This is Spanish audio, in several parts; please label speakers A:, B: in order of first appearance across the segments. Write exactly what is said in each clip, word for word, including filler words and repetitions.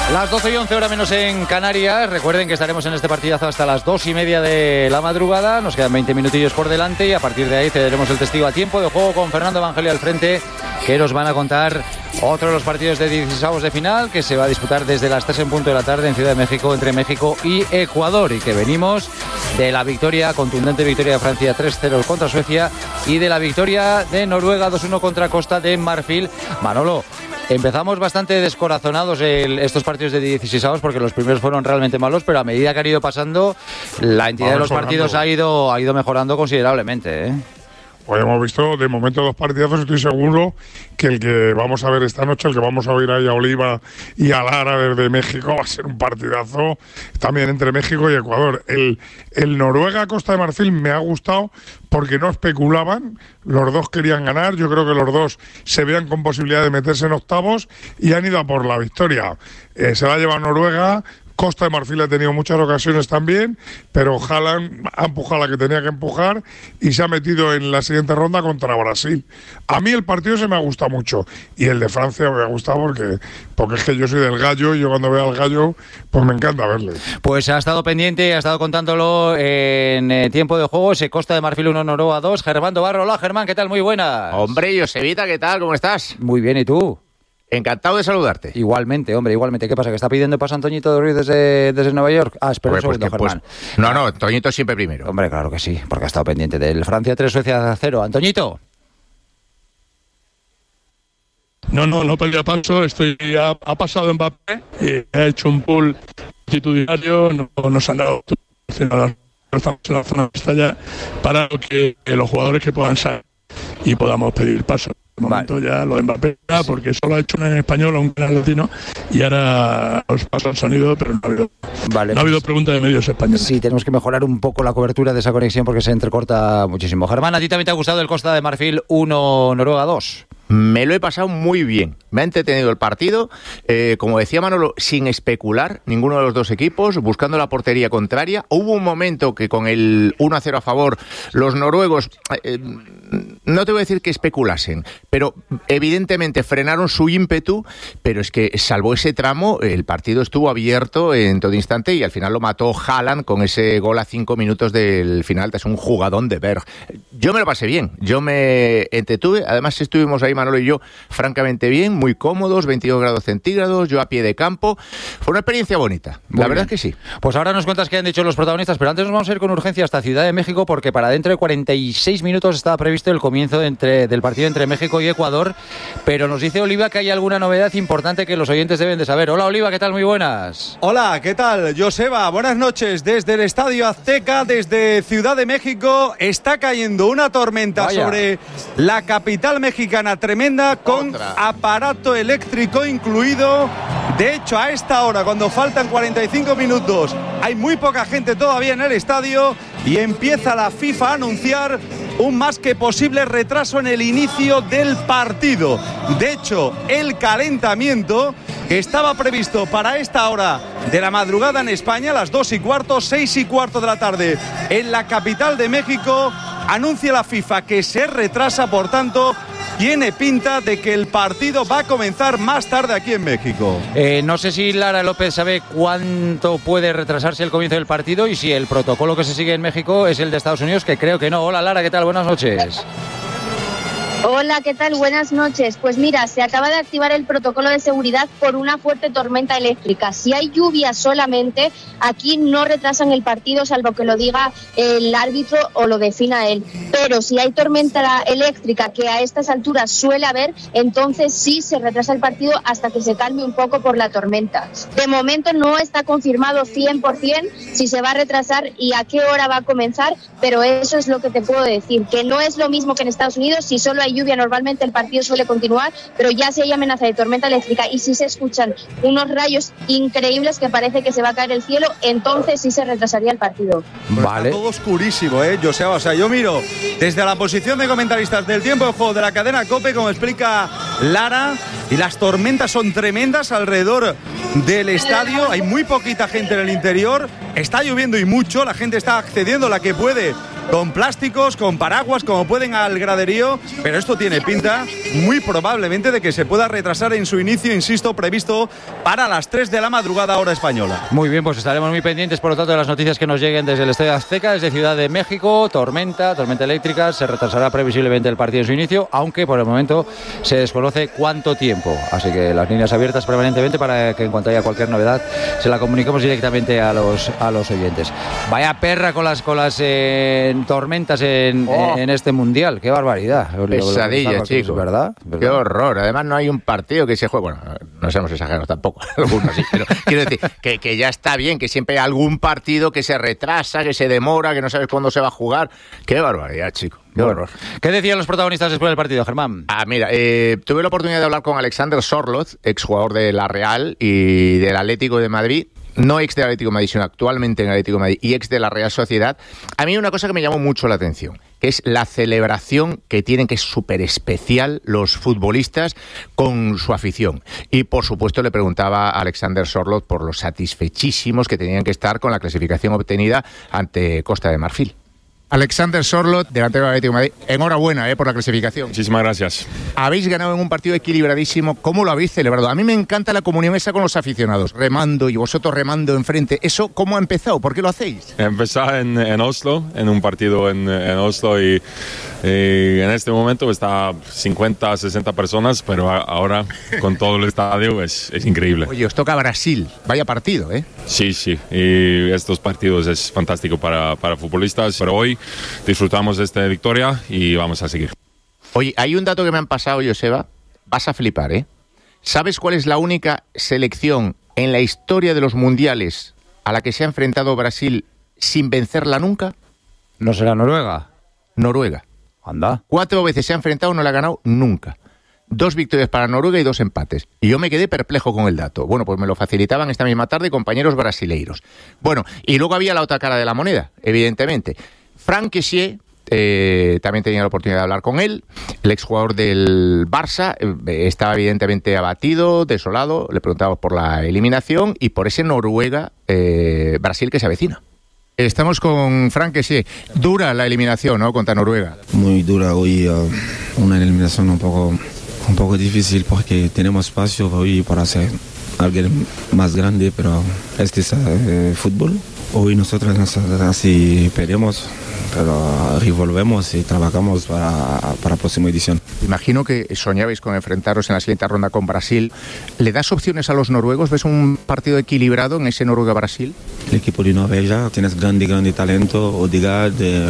A: Las doce y once, hora menos en Canarias. Recuerden que estaremos en este partidazo hasta las dos y media de la madrugada. Nos quedan veinte minutillos por delante y a partir de ahí cederemos el testigo a tiempo de juego con Fernando Evangelio al frente, que nos van a contar otro de los partidos de dieciseisavos de final que se va a disputar desde las tres en punto de la tarde en Ciudad de México entre México y Ecuador, y que venimos de la victoria, contundente victoria de Francia tres cero contra Suecia y de la victoria de Noruega dos uno contra Costa de Marfil. Manolo, empezamos bastante descorazonados el, estos partidos de dieciseisavos porque los primeros fueron realmente malos, pero a medida que han ido pasando, la entidad de los partidos ha ido, ha ido mejorando considerablemente, ¿eh?
B: Pues hemos visto de momento dos partidazos. Estoy seguro que el que vamos a ver esta noche, el que vamos a oír ahí a Oliva y a Lara desde México, va a ser un partidazo también entre México y Ecuador. El, el Noruega-Costa de Marfil me ha gustado porque no especulaban, los dos querían ganar, yo creo que los dos se veían con posibilidad de meterse en octavos y han ido a por la victoria. Eh, se la ha llevado Noruega. Costa de Marfil ha tenido muchas ocasiones también, pero Haaland ha empujado la que tenía que empujar y se ha metido en la siguiente ronda contra Brasil. A mí el partido se me ha gustado mucho y el de Francia me ha gustado porque, porque es que yo soy del gallo y yo cuando veo al gallo pues me encanta verle.
A: Pues ha estado pendiente, ha estado contándolo en eh, tiempo de juego, ese Costa de Marfil uno, Noruega dos. Germán Dobarro, hola Germán, ¿qué tal? Muy buenas.
C: Hombre, Josevita, ¿qué tal? ¿Cómo estás?
A: Muy bien, ¿y tú?
C: Encantado de saludarte.
A: Igualmente, hombre, igualmente. ¿Qué pasa? ¿Que está pidiendo paso Antoñito de Ruiz desde, desde Nueva York? Ah, espera un
C: pues
A: segundo,
C: que, pues,
A: Germán.
C: No, no, Antoñito siempre primero.
A: Hombre, claro que sí, porque ha estado pendiente del Francia tres, Suecia cero. Antoñito.
D: No, no, no perdí paso. Estoy, ha, ha pasado Mbappé y ha hecho un pool multitudinario. No nos han dado. Estamos en la zona de pantalla para que, que los jugadores que puedan salir y podamos pedir paso. De momento vale. Ya lo de Mbappé, porque solo ha hecho una en español o un canal latino y ahora os paso el sonido, pero no ha habido, vale, no ha habido pregunta de medios españoles.
A: Sí, tenemos que mejorar un poco la cobertura de esa conexión porque se entrecorta muchísimo. Germán, ¿a ti también te ha gustado el Costa de Marfil uno, Noruega dos?
C: Me lo he pasado muy bien, me ha entretenido el partido, eh, como decía Manolo, sin especular ninguno de los dos equipos, buscando la portería contraria. Hubo un momento que con el uno a cero a favor, los noruegos, eh, no te voy a decir que especulasen, pero evidentemente frenaron su ímpetu, pero es que salvo ese tramo, el partido estuvo abierto en todo instante y al final lo mató Haaland con ese gol a cinco minutos del final. Es un jugadón de Berg. Yo me lo pasé bien, yo me entretuve, además estuvimos ahí Manolo y yo francamente bien, muy cómodos, veintidós grados centígrados, yo a pie de campo. Fue una experiencia bonita, muy la verdad es que sí.
A: Pues ahora nos cuentas qué han dicho los protagonistas, pero antes nos vamos a ir con urgencia hasta Ciudad de México porque para dentro de cuarenta y seis minutos estaba previsto el comienzo entre, del partido entre México y Ecuador, pero nos dice Oliva que hay alguna novedad importante que los oyentes deben de saber. Hola Oliva, ¿qué tal? Muy buenas.
E: Hola, ¿qué tal? Joseba, buenas noches. Desde el Estadio Azteca, desde Ciudad de México, está cayendo una tormenta Vaya. sobre la capital mexicana tremenda, con Otra. aparato eléctrico incluido. De hecho, a esta hora, cuando faltan cuarenta y cinco minutos, hay muy poca gente todavía en el estadio y empieza la FIFA a anunciar un más que posible retraso en el inicio del partido. De hecho, el calentamiento que estaba previsto para esta hora de la madrugada en España, las dos y cuarto, seis y cuarto de la tarde en la capital de México, anuncia la FIFA que se retrasa, por tanto, tiene pinta de que el partido va a comenzar más tarde aquí en México.
A: Eh, no sé si Lara López sabe cuánto puede retrasarse el comienzo del partido y si el protocolo que se sigue en México es el de Estados Unidos, que creo que no. Hola Lara, ¿qué tal? Buenas noches.
F: Hola, ¿qué tal? Buenas noches. Pues mira, se acaba de activar el protocolo de seguridad por una fuerte tormenta eléctrica. Si hay lluvia solamente, aquí no retrasan el partido, salvo que lo diga el árbitro o lo defina él. Pero si hay tormenta eléctrica, que a estas alturas suele haber, entonces sí se retrasa el partido hasta que se calme un poco por la tormenta. De momento no está confirmado cien por ciento si se va a retrasar y a qué hora va a comenzar, pero eso es lo que te puedo decir, que no es lo mismo que en Estados Unidos. Si solo hay lluvia, normalmente el partido suele continuar, pero ya si hay amenaza de tormenta eléctrica y si se escuchan unos rayos increíbles que parece que se va a caer el cielo, entonces sí se retrasaría el partido.
E: Vale. Está todo oscurísimo, ¿eh, Joseba? O sea, yo miro desde la posición de comentaristas del tiempo de juego de la cadena COPE, como explica Lara, y las tormentas son tremendas alrededor del estadio. Hay muy poquita gente en el interior, está lloviendo y mucho, la gente está accediendo la que puede con plásticos, con paraguas, como pueden al graderío, pero esto tiene pinta muy probablemente de que se pueda retrasar en su inicio, insisto, previsto para las tres de la madrugada hora española.
A: Muy bien, pues estaremos muy pendientes, por lo tanto, de las noticias que nos lleguen desde el Estadio Azteca, desde Ciudad de México. Tormenta, tormenta eléctrica, se retrasará previsiblemente el partido en su inicio, aunque por el momento se desconoce cuánto tiempo. Así que las líneas abiertas permanentemente para que en cuanto haya cualquier novedad se la comuniquemos directamente a los a los oyentes. Vaya perra con las con las eh, tormentas en, oh. en este mundial, qué barbaridad.
C: Pesadilla, chicos,
A: ¿verdad? ¿verdad?
C: Qué horror. Además no hay un partido que se juegue, bueno, no seamos exagerados tampoco, algunos sí, pero quiero decir que, que ya está bien, que siempre hay algún partido que se retrasa, que se demora, que no sabes cuándo se va a jugar. Qué barbaridad, chico. Qué
A: bueno,
C: horror.
A: ¿Qué decían los protagonistas después del partido, Germán?
C: Ah, mira, eh, tuve la oportunidad de hablar con Alexander Sorloth, exjugador de la Real y del Atlético de Madrid. No ex del Atlético de Madrid, sino actualmente en el Atlético de Madrid y ex de la Real Sociedad. A mí hay una cosa que me llamó mucho la atención, que es la celebración que tienen, que es súper especial, los futbolistas con su afición. Y, por supuesto, le preguntaba a Alexander Sorloth por los satisfechísimos que tenían que estar con la clasificación obtenida ante Costa de Marfil. Alexander Sorloth, delantero del Atlético de Madrid, enhorabuena eh, por la clasificación.
G: Muchísimas gracias.
C: Habéis ganado en un partido equilibradísimo. ¿Cómo lo habéis celebrado? A mí me encanta la comunión esa con los aficionados, remando y vosotros remando enfrente. ¿Eso cómo ha empezado? ¿Por qué lo hacéis?
G: Empezó en, en Oslo, en un partido en, en Oslo y, y en este momento está cincuenta, sesenta personas, pero ahora con todo el estadio es, es increíble.
C: Oye, os toca Brasil. Vaya partido, ¿eh?
G: Sí, sí. Y estos partidos es fantástico para, para futbolistas, pero hoy disfrutamos de esta victoria y vamos a seguir.
C: Oye, hay un dato que me han pasado, Joseba. Vas a flipar, ¿eh? ¿Sabes cuál es la única selección en la historia de los mundiales a la que se ha enfrentado Brasil sin vencerla nunca?
A: ¿No será Noruega?
C: Noruega.
A: Anda.
C: Cuatro veces se ha enfrentado, no la ha ganado nunca. Dos victorias para Noruega y dos empates. Y yo me quedé perplejo con el dato. Bueno, pues me lo facilitaban esta misma tarde compañeros brasileiros. Bueno, y luego había la otra cara de la moneda, evidentemente. Franck Kessié, eh, también tenía la oportunidad de hablar con él, el exjugador del Barça, eh, estaba evidentemente abatido, desolado, le preguntamos por la eliminación y por ese Noruega-Brasil eh, que se avecina. Estamos con Franck Kessié. Dura la eliminación, ¿no?, contra Noruega.
H: Muy dura hoy, uh, una eliminación un poco, un poco difícil porque tenemos espacio hoy para hacer algo más grande, pero este es uh, fútbol. Hoy nosotros así perdemos, pero revolvemos y trabajamos para, para la próxima edición.
C: Imagino que soñabais con enfrentaros en la siguiente ronda con Brasil. ¿Le das opciones a los noruegos? ¿Ves un partido equilibrado en ese Noruega-Brasil?
H: El equipo de Noruega tiene grande, grande talento. Odegaard, eh,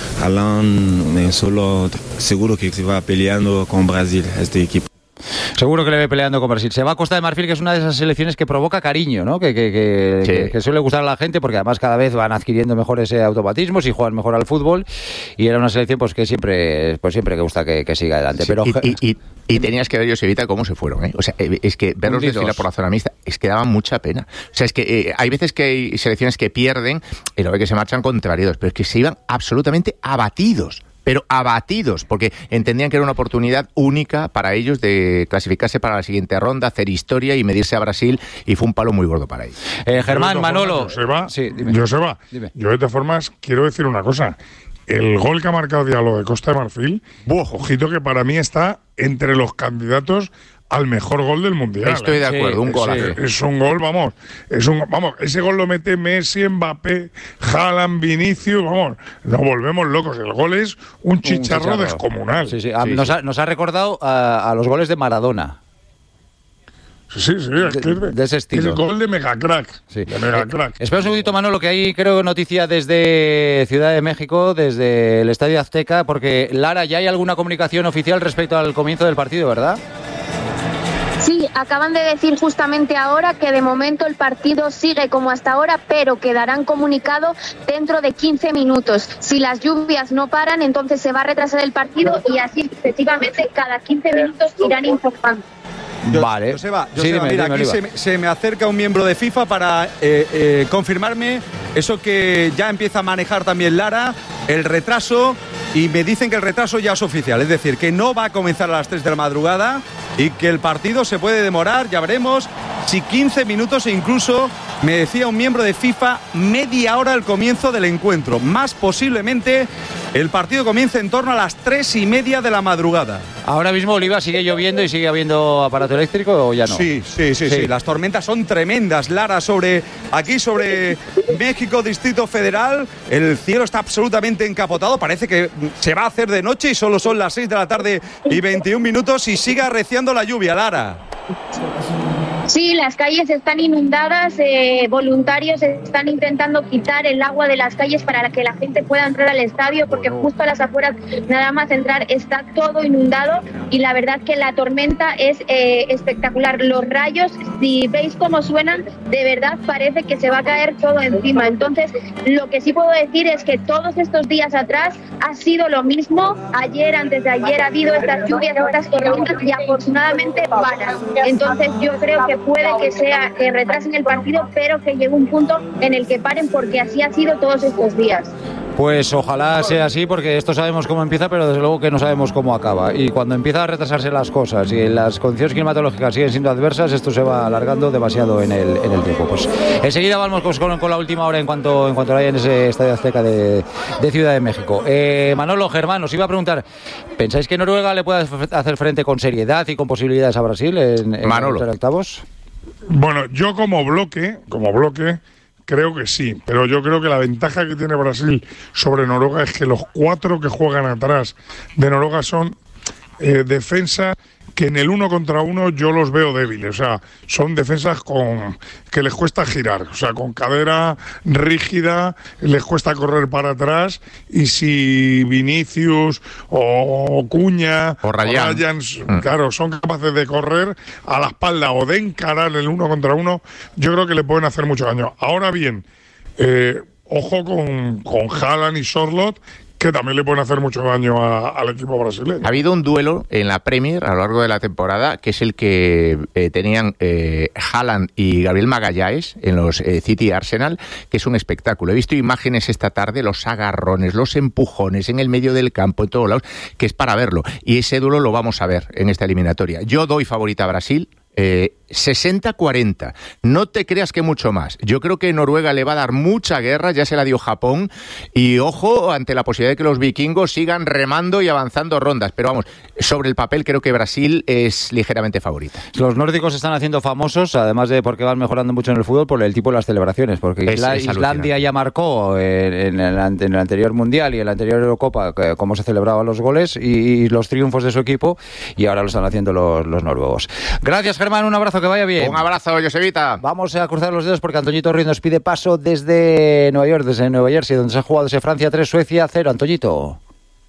H: Haaland, eh, solo seguro que se va peleando con Brasil este equipo.
A: Seguro que le ve peleando con Brasil. Se va a Costa de Marfil, que es una de esas selecciones que provoca cariño, ¿no? Que, que, que, sí. que, que suele gustar a la gente, porque además cada vez van adquiriendo mejores eh, automatismos y juegan mejor al fútbol. Y era una selección pues que siempre pues siempre que gusta que, que siga adelante.
C: Sí,
A: pero
C: y, y, y, y tenías que ver, Josevita, cómo se fueron, ¿eh? O sea, es que verlos desfilar por la zona mixta es que daba mucha pena. O sea, es que eh, hay veces que hay selecciones que pierden y luego que se marchan contrarios, pero es que se iban absolutamente abatidos. Pero abatidos, porque entendían que era una oportunidad única para ellos de clasificarse para la siguiente ronda, hacer historia y medirse a Brasil, y fue un palo muy gordo para ellos.
A: Eh, Germán, Manolo.
B: Joseba,
A: sí, dime.
B: Joseba, dime. Yo de todas formas quiero decir una cosa. El gol que ha marcado Diallo de Costa de Marfil, ¡buah! Ojito que para mí está entre los candidatos al mejor gol del Mundial.
C: Estoy de acuerdo,
B: sí,
C: un gol.
B: Es, es un gol, vamos, es un, vamos, ese gol lo mete Messi, Mbappé, Haaland, Vinicius, vamos, nos volvemos locos. El gol es un chicharro, un chicharro. descomunal.
A: Sí, sí. Sí, nos, sí. Ha, nos ha recordado a, a los goles de Maradona.
B: Sí, sí, sí, es que
A: de, de ese estilo.
B: El gol de Megacrack.
A: Sí.
B: De Megacrack.
A: Eh, espera un segundito, Manolo, que hay, creo, noticia desde Ciudad de México, desde el Estadio Azteca, porque, Lara, ya hay alguna comunicación oficial respecto al comienzo del partido, ¿verdad?
F: Sí, acaban de decir justamente ahora que de momento el partido sigue como hasta ahora, pero que darán comunicado dentro de quince minutos. Si las lluvias no paran, entonces se va a retrasar el partido y así sucesivamente cada quince minutos irán informando.
E: Yo,
A: vale.
E: Joseba, Joseba,
A: sí, dime,
E: mira,
A: dime,
E: aquí se me, se me acerca un miembro de FIFA para eh, eh, confirmarme eso que ya empieza a manejar también Lara, el retraso, y me dicen que el retraso ya es oficial, es decir, que no va a comenzar a las tres de la madrugada y que el partido se puede demorar, ya veremos, si quince minutos, e incluso me decía un miembro de FIFA media hora al comienzo del encuentro. Más posiblemente el partido comienza en torno a las tres y media de la madrugada.
A: Ahora mismo, Oliva, ¿sigue lloviendo y sigue habiendo aparato eléctrico o ya no?
E: Sí, sí, sí, sí. sí. Las tormentas son tremendas, Lara, sobre aquí sobre México, Distrito Federal. El cielo está absolutamente encapotado. Parece que se va a hacer de noche y solo son las seis de la tarde y veintiún minutos y sigue arreciando la lluvia, Lara.
F: Sí, las calles están inundadas, eh, voluntarios están intentando quitar el agua de las calles para que la gente pueda entrar al estadio, porque justo a las afueras, nada más entrar, está todo inundado y la verdad que la tormenta es eh, espectacular. Los rayos, si veis cómo suenan, de verdad parece que se va a caer todo encima. Entonces, lo que sí puedo decir es que todos estos días atrás ha sido lo mismo. Ayer, antes de ayer, ha habido estas lluvias, estas tormentas y afortunadamente paran. Entonces, yo creo que puede que sea que retrasen el partido, pero que llegue un punto en el que paren, porque así ha sido todos estos días.
A: Pues ojalá sea así, porque esto sabemos cómo empieza, pero desde luego que no sabemos cómo acaba. Y cuando empiezan a retrasarse las cosas y las condiciones climatológicas siguen siendo adversas, esto se va alargando demasiado en el, en el tiempo. Pues enseguida vamos con, con la última hora en cuanto en cuanto haya en ese Estadio Azteca de, de Ciudad de México. Eh, Manolo, Germán, os iba a preguntar, ¿pensáis que Noruega le puede hacer frente con seriedad y con posibilidades a Brasil en, en
C: Manolo.
A: los octavos?
B: Bueno, yo como bloque, como bloque, creo que sí, pero yo creo que la ventaja que tiene Brasil sobre Noruega es que los cuatro que juegan atrás de Noruega son eh, defensas que en el uno contra uno yo los veo débiles, o sea, son defensas con que les cuesta girar, o sea, con cadera rígida, les cuesta correr para atrás, y si Vinicius o Cuña
C: o Ryan,
B: o Ryan mm. claro, son capaces de correr a la espalda o de encarar el uno contra uno, yo creo que le pueden hacer mucho daño. Ahora bien, eh, ojo con, con Haaland y Sorloth, que también le pueden hacer mucho daño a, al equipo brasileño.
C: Ha habido un duelo en la Premier a lo largo de la temporada, que es el que eh, tenían eh, Haaland y Gabriel Magalhães en los eh, City Arsenal, que es un espectáculo. He visto imágenes esta tarde, los agarrones, los empujones en el medio del campo, en todos lados, que es para verlo. Y ese duelo lo vamos a ver en esta eliminatoria. Yo doy favorita a Brasil. Eh, sesenta cuarenta, no te creas que mucho más. Yo creo que Noruega le va a dar mucha guerra, ya se la dio Japón, y ojo ante la posibilidad de que los vikingos sigan remando y avanzando rondas, pero vamos, sobre el papel creo que Brasil es ligeramente favorita.
A: Los nórdicos se están haciendo famosos, además de porque van mejorando mucho en el fútbol, por el tipo de las celebraciones, porque es, Isla- es Islandia ya marcó en, en, el, en el anterior Mundial y en la anterior Eurocopa cómo se celebraban los goles y, y los triunfos de su equipo, y ahora lo están haciendo los, los noruegos. Gracias, Germán, un abrazo, que vaya bien.
C: Un abrazo, Josevita.
A: Vamos a cruzar los dedos porque Antoñito Ruiz nos pide paso desde Nueva York, desde Nueva Jersey, donde se ha jugado ese Francia tres, Suecia cero. Antoñito.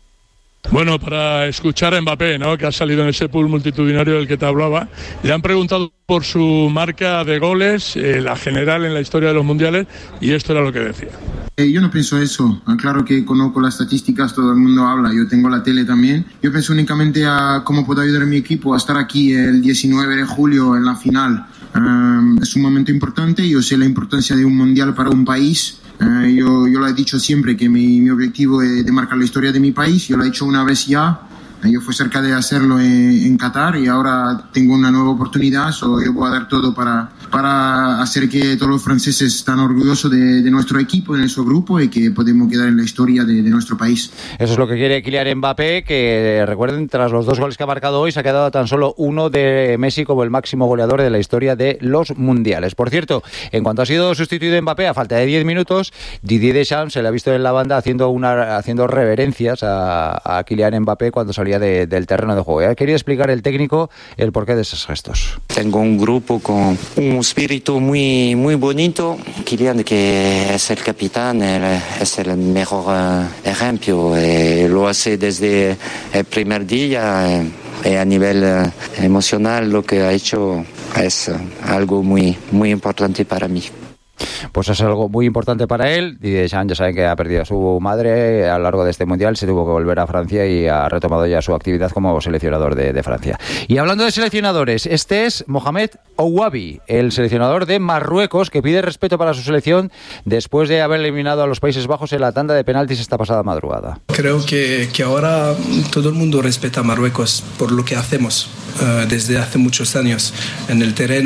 D: Bueno, para escuchar a Mbappé, ¿no?, que ha salido en ese pool multitudinario del que te hablaba, le han preguntado por su marca de goles, eh, la general en la historia de los mundiales, y esto era lo que decía.
I: Eh, yo no pienso eso. Claro que conozco las estadísticas, todo el mundo habla, yo tengo la tele también. Yo pienso únicamente a cómo puedo ayudar a mi equipo a estar aquí el diecinueve de julio en la final. Um, es un momento importante, yo sé la importancia de un mundial para un país. Uh, yo, yo lo he dicho siempre, que mi, mi objetivo es de marcar la historia de mi país. Yo lo he hecho una vez ya. Yo fui cerca de hacerlo en, en Qatar y ahora tengo una nueva oportunidad. So yo voy a dar todo para, para hacer que todos los franceses estén orgullosos de, de nuestro equipo, de nuestro grupo, y que podemos quedar en la historia de, de nuestro país.
A: Eso es lo que quiere Kylian Mbappé, que recuerden, tras los dos goles que ha marcado hoy, se ha quedado tan solo uno de Messi como el máximo goleador de la historia de los mundiales. Por cierto, en cuanto ha sido sustituido Mbappé a falta de diez minutos, Didier Deschamps se le ha visto en la banda haciendo, una, haciendo reverencias a, a Kylian Mbappé cuando salía De, del terreno de juego. Quería explicar el técnico el porqué de esos gestos.
J: Tengo un grupo con un espíritu muy, muy bonito. Kylian, que es el capitán, es el mejor ejemplo. Lo hace desde el primer día. Y a nivel emocional lo que ha hecho es algo muy, muy importante para mí.
A: Pues es algo muy importante para él. Didier Deschamps, ya saben que ha perdido a su madre a lo largo de este mundial, se tuvo que volver a Francia y ha retomado ya su actividad como seleccionador de, de Francia. Y hablando de seleccionadores, este es Mohamed Ouabi, el seleccionador de Marruecos, que pide respeto para su selección después de haber eliminado a los Países Bajos en la tanda de penaltis esta pasada madrugada.
K: Creo que, que ahora todo el mundo respeta a Marruecos por lo que hacemos uh, desde hace muchos años en el terreno.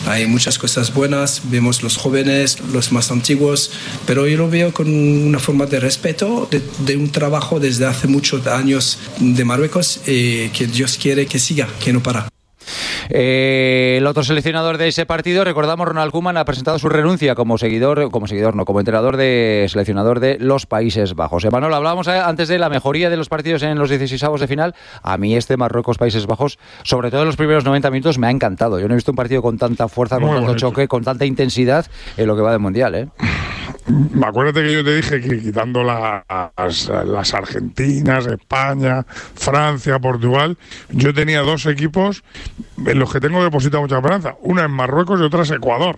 K: hay muchas cosas buenas, vemos los jóvenes, los más antiguos, pero yo lo veo con una forma de respeto, de, de un trabajo desde hace muchos años de Marruecos, eh, que Dios quiere que siga, que no para.
A: Eh, el otro seleccionador de ese partido, recordamos, Ronald Koeman ha presentado su renuncia como seguidor, como seguidor no, como entrenador de seleccionador de los Países Bajos. Emanuel, hablábamos antes de la mejoría de los partidos en los dieciseisavos de final. A mí este Marruecos-Países Bajos, sobre todo en los primeros noventa minutos, me ha encantado. Yo no he visto un partido con tanta fuerza, con Muy tanto bonito. choque, con tanta intensidad en lo que va del Mundial, ¿eh?
B: Acuérdate que yo te dije que quitando las, las Argentinas, España, Francia, Portugal, yo tenía dos equipos en los que tengo depositado mucha esperanza. Una es Marruecos y otra es Ecuador.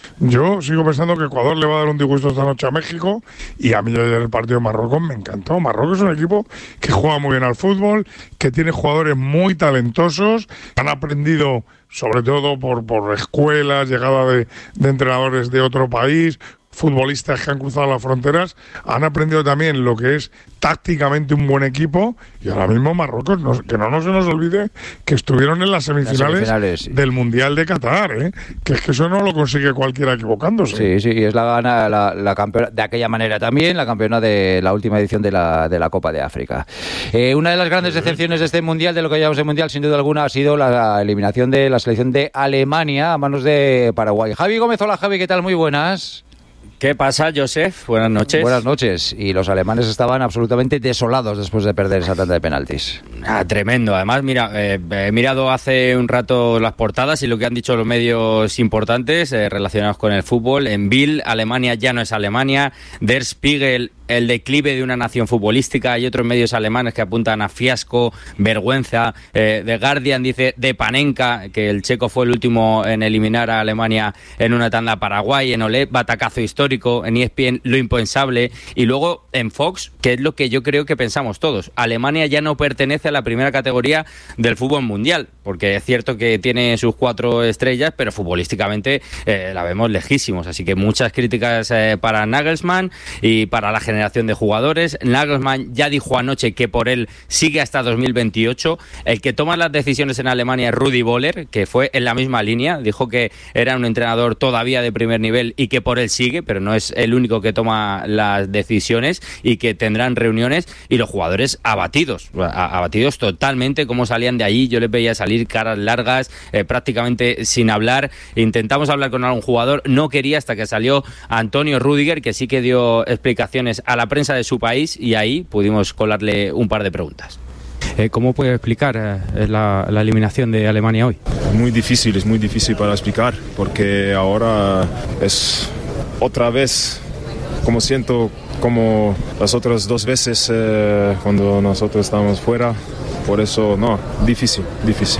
B: Yo sigo pensando que Ecuador le va a dar un disgusto esta noche a México, y a mí ayer el partido de Marruecos me encantó. Marruecos es un equipo que juega muy bien al fútbol, que tiene jugadores muy talentosos, han aprendido sobre todo por, por escuelas, llegada de, de entrenadores de otro país, futbolistas que han cruzado las fronteras, han aprendido también lo que es tácticamente un buen equipo, y ahora mismo Marruecos, no, que no, no se nos olvide que estuvieron en las semifinales, las semifinales sí. del Mundial de Qatar, ¿eh? Que es que eso no lo consigue cualquiera equivocándose.
A: Sí, sí, es la gana, la, la campeona de aquella manera también, la campeona de la última edición de la, de la Copa de África. Eh, una de las grandes decepciones de este Mundial, de lo que llamamos el Mundial, sin duda alguna, ha sido la eliminación de la selección de Alemania a manos de Paraguay. Javi Gómez, hola Javi, ¿qué tal? Muy buenas.
L: ¿Qué pasa, Josef? Buenas noches.
A: Buenas noches. Y los alemanes estaban absolutamente desolados después de perder esa tanda de penaltis.
L: Ah, tremendo. Además, mira, eh, he mirado hace un rato las portadas y lo que han dicho los medios importantes eh, relacionados con el fútbol. En Bild, Alemania ya no es Alemania. Der Spiegel, el declive de una nación futbolística. Hay otros medios alemanes que apuntan a fiasco, vergüenza. Eh, The Guardian dice de Panenka, que el checo fue el último en eliminar a Alemania en una tanda a Paraguay. En Olé, batacazo histórico. En E S P N, lo impensable. Y luego en Fox, que es lo que yo creo que pensamos todos, Alemania ya no pertenece a la primera categoría del fútbol mundial, porque es cierto que tiene sus cuatro estrellas, pero futbolísticamente eh, la vemos lejísimos. Así que muchas críticas eh, para Nagelsmann y para la generación de jugadores. Nagelsmann ya dijo anoche que por él sigue hasta dos mil veintiocho. El que toma las decisiones en Alemania es Rudi Völler, que fue en la misma línea. Dijo que era un entrenador todavía de primer nivel y que por él sigue, pero no es el único que toma las decisiones, y que tendrán reuniones. Y los jugadores abatidos, abatidos totalmente, como salían de allí. Yo les veía salir caras largas, eh, prácticamente sin hablar. Intentamos hablar con algún jugador, no quería, hasta que salió Antonio Rüdiger, que sí que dio explicaciones a la prensa de su país, y ahí pudimos colarle un par de preguntas.
M: Eh, ¿Cómo puede explicar eh, la, la eliminación de Alemania hoy?
N: Muy difícil, es muy difícil para explicar, porque ahora es otra vez, como siento, como las otras dos veces eh, cuando nosotros estábamos fuera. Por eso, no, difícil, difícil.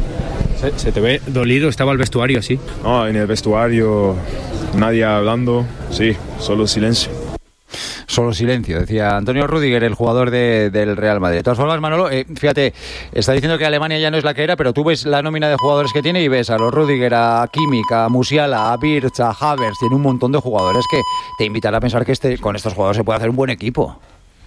M: ¿Se, se te ve dolido? ¿Estaba el vestuario así?
N: No, en el vestuario nadie hablando, sí, solo silencio.
A: Solo silencio, decía Antonio Rüdiger, el jugador de, del Real Madrid. De todas formas, Manolo, eh, fíjate, está diciendo que Alemania ya no es la que era, pero tú ves la nómina de jugadores que tiene y ves a los Rüdiger, a Kimmich, a Musiala, a Wirtz, a Havertz. Tiene un montón de jugadores que te invitan a pensar que este, con estos jugadores se puede hacer un buen equipo.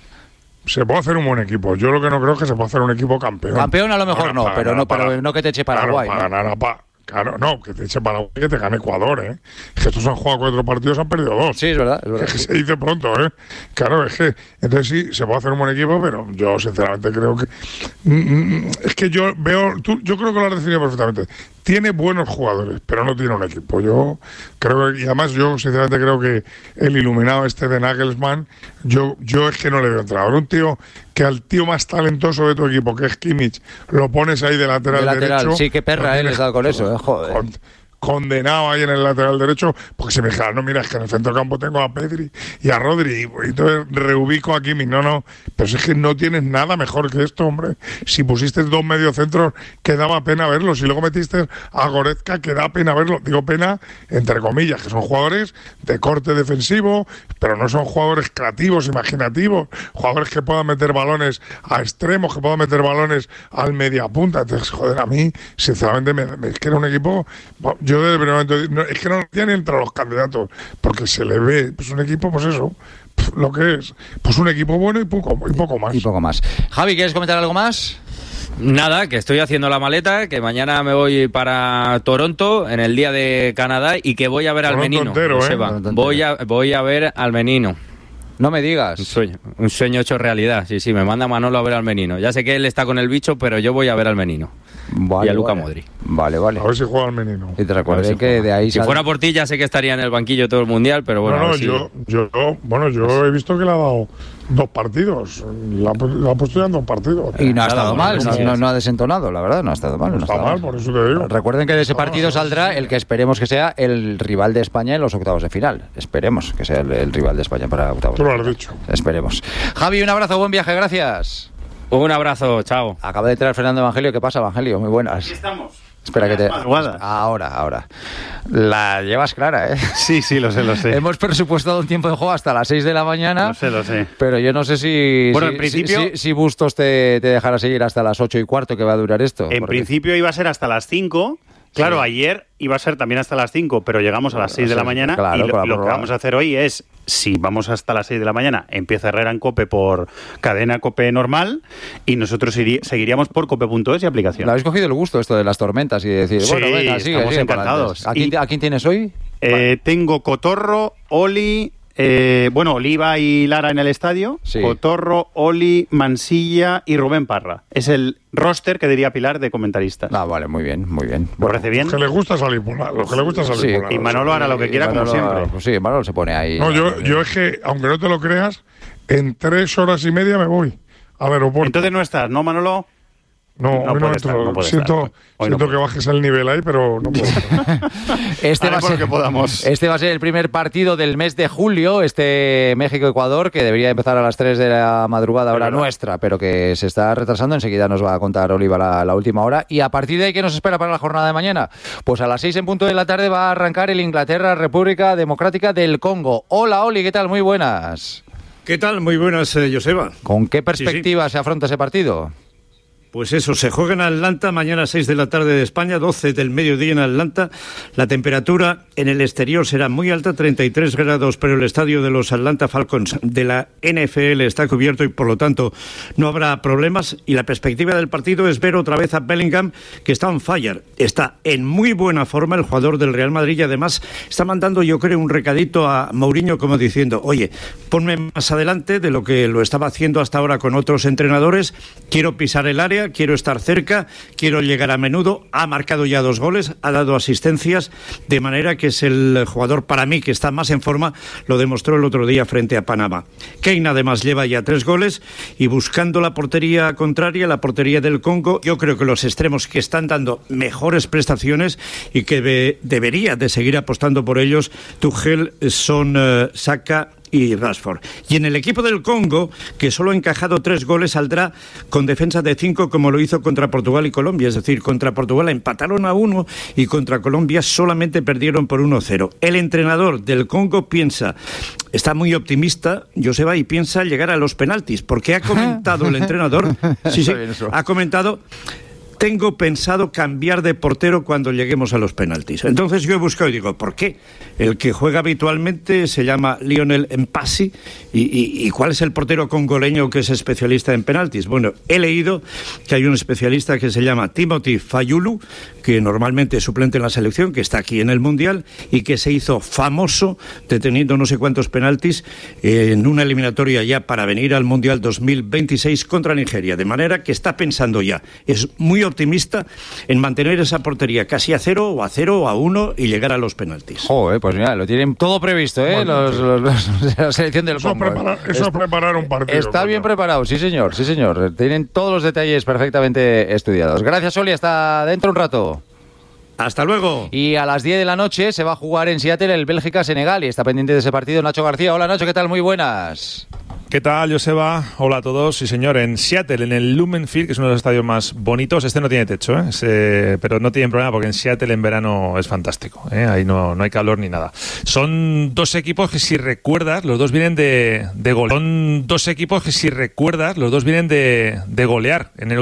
B: Se puede hacer un buen equipo. Yo lo que no creo es que se puede hacer un equipo campeón.
A: Campeón a lo mejor no, no pero no, para, pero no que te eche Paraguay.
B: Claro, para
A: ¿no?
B: ganar a pa Claro, no, que te eche Paraguay, que te gane Ecuador, ¿eh? Es que estos han jugado cuatro partidos, han perdido dos.
A: Sí, es verdad, es verdad.
B: Es que se dice pronto, ¿eh? Claro, es que, entonces sí, se puede hacer un buen equipo, pero yo sinceramente creo que... Es que yo veo, tú, yo creo que lo has definido perfectamente. Tiene buenos jugadores, pero no tiene un equipo. Yo creo que, y además yo sinceramente creo que el iluminado este de Nagelsmann, yo, yo es que no le veo entrenador. Un tío que al tío más talentoso de tu equipo, que es Kimmich, lo pones ahí de lateral,
A: de lateral
B: derecho.
A: Sí, qué perra él les ha dado con eso, eh, joder.
B: Con, condenado ahí en el lateral derecho, porque se me dijera, no, mira, es que en el centro campo tengo a Pedri y a Rodri, y entonces reubico a Kimmich. No, no, pero es que no tienes nada mejor que esto, hombre. Si pusiste dos mediocentros, que daba pena verlos, y luego metiste a Goretzka, que da pena verlo. Digo pena, entre comillas, que son jugadores de corte defensivo, pero no son jugadores creativos, imaginativos, jugadores que puedan meter balones a extremos, que puedan meter balones al mediapunta. Entonces, joder, a mí, sinceramente, me, me, es que era un equipo... Yo desde el primer momento, no, es que no tiene entre los candidatos, porque se le ve, pues un equipo, pues eso, lo que es, pues un equipo bueno y poco, y poco más.
A: Y poco más. Javi, ¿quieres comentar algo más?
L: Nada, que estoy haciendo la maleta, que mañana me voy para Toronto en el día de Canadá y que voy a ver al
B: Toronto
L: menino.
B: entero, ¿eh?
L: Seba.
B: Toronto
L: Voy a voy a ver al menino.
A: No me digas.
L: Un sueño, un sueño hecho realidad. Sí, sí, me manda Manolo a ver al menino. Ya sé que él está con el bicho, pero yo voy a ver al menino.
A: Vale,
L: y a Luka
A: vale.
L: Modric.
A: Vale, vale.
B: A ver si juega al menino.
A: Y te recuerdo
L: si
A: que de ahí
L: Si
A: sal...
L: fuera por ti, ya sé que estaría en el banquillo todo el mundial, pero bueno.
B: no,
L: a
B: no,
L: ver si-
B: yo, yo, bueno, yo he visto que le ha dado dos partidos. La, la ha puesto ya en dos partidos.
A: Y no ha estado mal, no,
B: Sí.
A: no, no ha desentonado, la verdad, no ha estado mal. No,
B: No
A: ha
B: está
A: estado
B: mal, por eso te digo.
A: Recuerden que de ese partido saldrá el que esperemos que sea el rival de España en los octavos de final. Esperemos que sea el, el rival de España para octavos.
B: Tú lo has dicho.
A: Esperemos. Javi, un abrazo, buen viaje, gracias.
L: Un abrazo, chao.
A: Acaba de entrar Fernando Evangelio. ¿Qué pasa, Evangelio? Muy buenas.
O: Aquí estamos.
A: Espera que te...
O: Madrugada.
A: Ahora, ahora. La llevas clara, ¿eh?
O: Sí, sí, lo sé, lo sé.
A: Hemos presupuestado un tiempo de juego hasta las seis de la mañana.
O: Lo sé, lo sé.
A: Pero yo no sé si...
O: Bueno,
A: si,
O: en principio-
A: Si, si- si Bustos te, te dejará seguir hasta las ocho y cuarto que va a durar esto.
O: En
A: porque-
O: principio iba a ser hasta las cinco. Claro,
A: Sí.
O: ayer iba a ser también hasta las cinco, pero llegamos a las seis de la
A: sí,
O: mañana
A: claro,
O: y lo,
A: con la
O: lo que
A: prórroga.
O: vamos a hacer hoy es, si vamos hasta las seis de la mañana, empieza Herrera en COPE por cadena COPE normal y nosotros irí- seguiríamos por cope punto es y aplicación.
A: ¿Le habéis cogido el gusto esto de las tormentas y de decir,
O: Sí,
A: bueno, venga, sigue,
O: estamos
A: sigue para
O: encantados.
A: adelante? ¿A quién,
O: Y-
A: ¿A quién tienes hoy?
O: Eh, tengo Cotorro, Oli, eh, bueno, Oliva y Lara en el estadio,
A: Sí.
O: Cotorro, Oli, Mansilla y Rubén Parra. Es el roster que diría Pilar de comentaristas.
A: Ah, vale, muy bien, muy bien.
O: ¿Me parece bien?
B: Los que le gusta salir por la, los que le gusta salir
A: Sí,
B: por la
O: y Manolo hará lo que
A: Y
O: quiera, como
A: Manolo-
O: siempre.
A: Pues sí, Manolo se pone ahí.
B: No, yo, yo es que, aunque no te lo creas, en tres horas y media me voy al aeropuerto.
O: Entonces no estás, ¿no, Manolo?
B: no,
O: no
B: hoy no
O: puede
B: entro.
O: estar, no puede
B: siento
O: estar. Hoy
B: siento
O: no
B: que bajes el nivel ahí, pero no puedo.
A: Este va, a
O: Haremos
A: ser,
O: lo que podamos.
A: este va a ser el primer partido del mes de julio, este México-Ecuador, que debería empezar a las tres de la madrugada, hora nuestra, pero que se está retrasando. Enseguida nos va a contar Oliva la, la última hora. Y a partir de ahí, ¿qué nos espera para la jornada de mañana? Pues a las seis en punto de la tarde va a arrancar el Inglaterra-República Democrática del Congo. Hola, Oli, ¿qué tal? Muy buenas.
P: ¿Qué tal? Muy buenas, eh, Joseba.
A: ¿Con qué perspectiva se afronta ese partido?
P: Pues eso, se juega en Atlanta, mañana seis de la tarde de España, doce del mediodía en Atlanta. La temperatura en el exterior será muy alta, treinta y tres grados, pero el estadio de los Atlanta Falcons de la N F L está cubierto y por lo tanto no habrá problemas. Y la perspectiva del partido es ver otra vez a Bellingham, que está on fire. Está en muy buena forma el jugador del Real Madrid y además está mandando, yo creo, un recadito a Mourinho como diciendo, oye, ponme más adelante de lo que lo estaba haciendo hasta ahora con otros entrenadores, quiero pisar el área, quiero estar cerca, quiero llegar a menudo. Ha marcado ya dos goles, ha dado asistencias, de manera que es el jugador para mí que está más en forma, lo demostró el otro día frente a Panamá. Kane además lleva ya tres goles y buscando la portería contraria, la portería del Congo, yo creo que los extremos que están dando mejores prestaciones y que de, debería de seguir apostando por ellos, Tuchel, son uh, Saka y Rashford. Y en el equipo del Congo, que solo ha encajado tres goles, saldrá con defensa de cinco como lo hizo contra Portugal y Colombia. Es decir, contra Portugal empataron a uno y contra Colombia solamente perdieron por uno cero. El entrenador del Congo piensa, está muy optimista, Joseba, y piensa llegar a los penaltis, porque ha comentado el entrenador, sí, sí, ha comentado... Tengo pensado cambiar de portero cuando lleguemos a los penaltis. Entonces yo he buscado y digo, ¿por qué? El que juega habitualmente se llama Lionel Mpassi. ¿Y, y, y cuál es el portero congoleño que es especialista en penaltis? Bueno, he leído que hay un especialista que se llama Timothy Fayulu, que normalmente es suplente en la selección, que está aquí en el Mundial y que se hizo famoso deteniendo no sé cuántos penaltis en una eliminatoria ya para venir al Mundial dos mil veintiséis contra Nigeria. De manera que está pensando ya. Es muy optimista en mantener esa portería casi a cero o a cero o a uno y llegar a los penaltis.
A: Joder, pues mira, lo tienen todo previsto, ¿eh?
B: Bueno,
A: los, los- los- la selección del
B: Eso,
A: Congo.
B: prepara- eso es preparar un partido.
A: Está bien preparado, sí señor, sí señor. Tienen todos los detalles perfectamente estudiados. Gracias, Oli, hasta dentro un rato.
P: Hasta luego.
A: Y a las diez de la noche se va a jugar en Seattle el Bélgica-Senegal y está pendiente de ese partido Nacho García. Hola Nacho, ¿qué tal? Muy buenas.
Q: ¿Qué tal, Joseba? Hola a todos. Sí, señor, en Seattle, en el Lumen Field, que es uno de los estadios más bonitos. Este no tiene techo, ¿eh? Ese- pero no tienen problema porque en Seattle en verano es fantástico, ¿eh? Ahí no, no hay calor ni nada. Son dos equipos que, si recuerdas, los dos vienen de, de golear. Son dos equipos que, si recuerdas, los dos vienen de, de golear en el